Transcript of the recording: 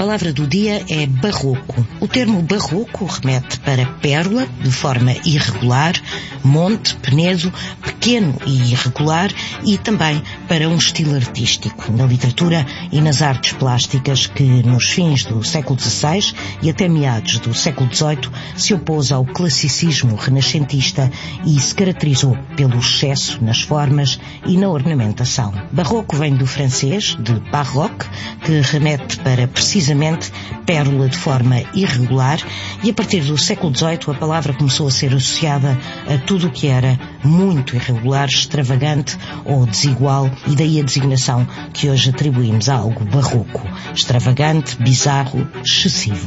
palavra do dia é barroco. O termo barroco remete para pérola, de forma irregular, monte, penedo, pequeno e irregular, e também para um estilo artístico, na literatura e nas artes plásticas que, nos fins do século XVI e até meados do século XVIII, se opôs ao classicismo renascentista e se caracterizou pelo excesso nas formas e na ornamentação. Barroco vem do francês, de baroque, que remete para, precisamente, pérola de forma irregular, e a partir do século XVIII a palavra começou a ser associada a tudo o que era muito irregular, extravagante ou desigual, e daí a designação que hoje atribuímos a algo barroco, extravagante, bizarro, excessivo.